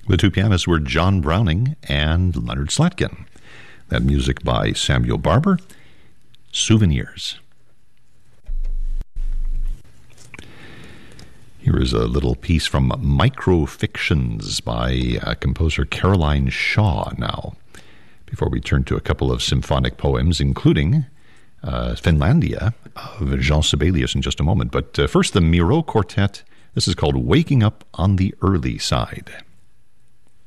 The two pianists were John Browning and Leonard Slatkin. That music by Samuel Barber, Souvenirs. Here is a little piece from Microfictions by composer Caroline Shaw now, before we turn to a couple of symphonic poems, including Finlandia of Jean Sibelius in just a moment. But first, the Miro Quartet. This is called Waking Up on the Early Side.